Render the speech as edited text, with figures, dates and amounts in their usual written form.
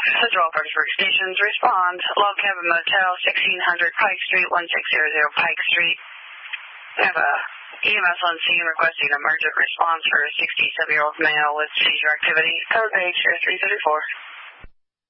Central Parkersburg Stations, respond. Log Cabin Motel, 1600 Pike Street, 1600 Pike Street. We have a EMS on scene requesting emergent response for a 67-year-old male with seizure activity. Code page 334.